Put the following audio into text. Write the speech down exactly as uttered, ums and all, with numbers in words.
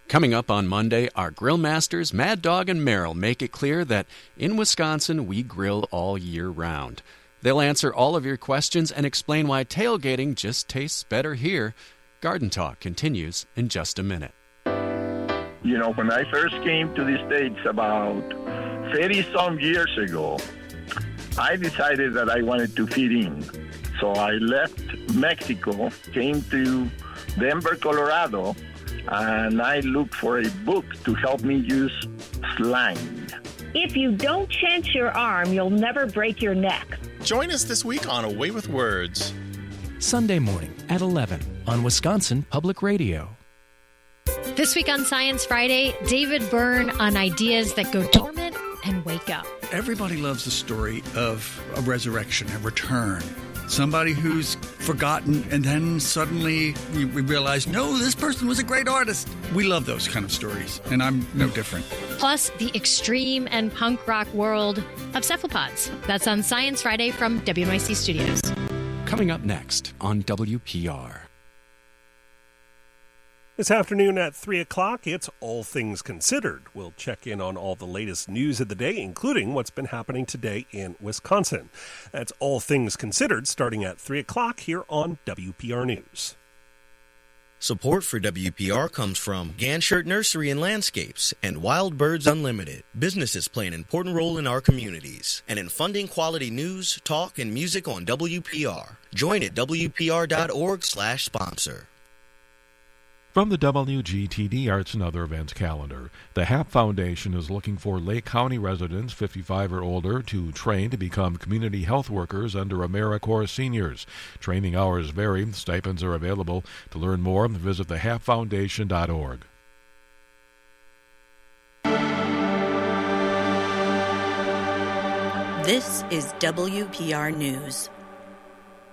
Coming up on Monday, our grill masters, Mad Dog and Merrill, make it clear that in Wisconsin, we grill all year round. They'll answer all of your questions and explain why tailgating just tastes better here. Garden Talk continues in just a minute. You know, when I first came to the States about thirty-some years ago, I decided that I wanted to fit in. So I left Mexico, came to Denver, Colorado, and I looked for a book to help me use slang. If you don't chance your arm, you'll never break your neck. Join us this week on A Way with Words. Sunday morning at eleven on Wisconsin Public Radio. This week on Science Friday, David Byrne on ideas that go dormant and wake up. Everybody loves the story of a resurrection, a return. Somebody who's forgotten, and then suddenly we, we realize, no, this person was a great artist. We love those kind of stories, and I'm no different. Plus, the extreme and punk rock world of cephalopods. That's on Science Friday from W N Y C Studios. Coming up next on W P R. This afternoon at three o'clock, it's All Things Considered. We'll check in on all the latest news of the day, including what's been happening today in Wisconsin. That's All Things Considered, starting at three o'clock here on W P R News. Support for W P R comes from Ganshert Nursery and Landscapes and Wild Birds Unlimited. Businesses play an important role in our communities and in funding quality news, talk, and music on W P R. Join at W P R dot org slash sponsor. From the W G T D Arts and Other Events calendar, the H A P Foundation is looking for Lake County residents fifty-five or older to train to become community health workers under AmeriCorps Seniors. Training hours vary. Stipends are available. To learn more, visit the H A P foundation dot org. This is W P R News.